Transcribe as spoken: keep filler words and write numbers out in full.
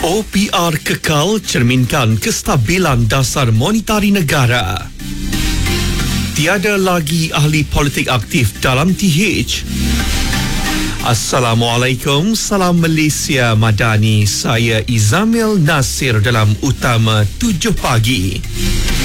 O P R kekal cerminkan kestabilan dasar monetari negara. Tiada lagi ahli politik aktif dalam T H. Assalamualaikum, salam Malaysia Madani. Saya Izamil Nasir dalam Utama tujuh pagi.